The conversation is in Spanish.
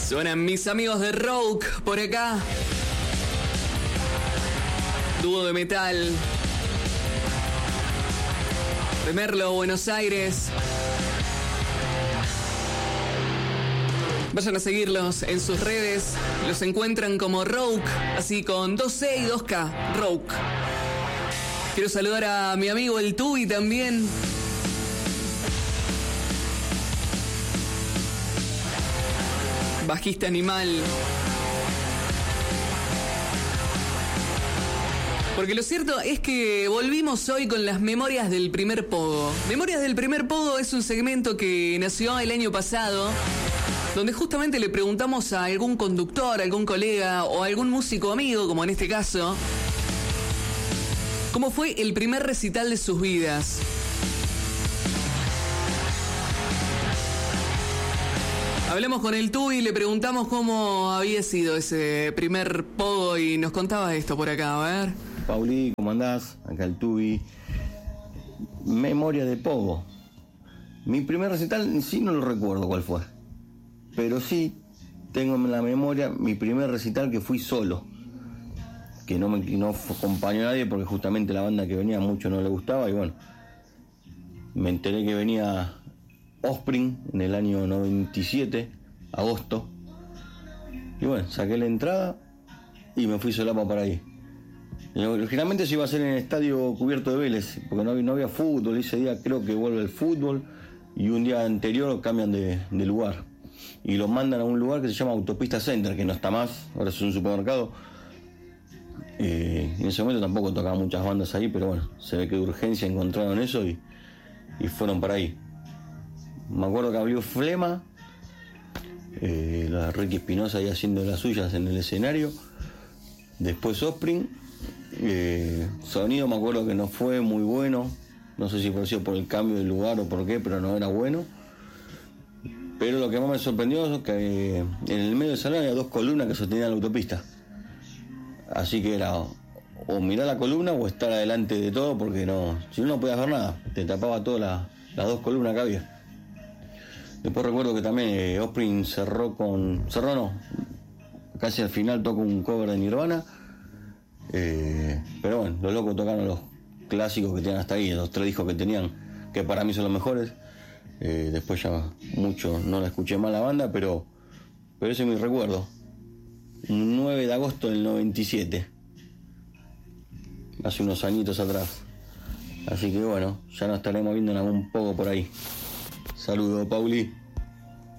Suenan mis amigos de Rogue por acá. Dúo de metal de Merlo, Buenos Aires. Vayan a seguirlos en sus redes. Los encuentran como Rogue, así con 2C y 2K. Rogue. Quiero saludar a mi amigo el Tubi también. Bajista animal. Porque lo cierto es que volvimos hoy con las memorias del primer pogo. Memorias del primer pogo es un segmento que nació el año pasado, donde justamente le preguntamos a algún conductor, algún colega o algún músico amigo, como en este caso, cómo fue el primer recital de sus vidas. Hablamos con el Tubi y le preguntamos cómo había sido ese primer pogo y nos contaba esto por acá, a ver. Pauli, ¿cómo andás? Acá el Tubi. Memoria de pogo. Mi primer recital en sí no lo recuerdo cuál fue, pero sí tengo en la memoria mi primer recital que fui solo, que no acompañó a nadie porque justamente la banda que venía mucho no le gustaba y bueno, me enteré que venía Offspring en el año 97, agosto, y bueno, saqué la entrada y me fui solapa para ahí. Generalmente se iba a hacer en el estadio cubierto de Vélez, porque no había fútbol, ese día creo que vuelve el fútbol, y un día anterior cambian de lugar, y los mandan a un lugar que se llama Autopista Center, que no está más, ahora es un supermercado. En ese momento tampoco tocaban muchas bandas ahí, pero bueno, se ve que de urgencia encontraron eso y fueron para ahí. Me acuerdo que abrió Flema, la Ricky Espinosa ahí haciendo las suyas en el escenario, después Offspring. Sonido me acuerdo que no fue muy bueno, no sé si fue por el cambio de lugar o por qué, pero no era bueno. Pero lo que más me sorprendió es que en el medio del salón había 2 columnas que sostenían la autopista, así que era o mirar la columna o estar adelante de todo, porque si no podías ver nada, te tapaba todas las 2 columnas que había. Después recuerdo que también Offspring cerró, casi al final tocó un cover de Nirvana. Pero bueno, los locos tocaron los clásicos que tenían hasta ahí, los 3 discos que tenían, que para mí son los mejores. Después ya mucho no la escuché más la banda, pero ese es mi recuerdo. 9 de agosto del 97, hace unos añitos atrás. Así que bueno, ya nos estaremos viendo en algún poco por ahí. Saludos, Pauli.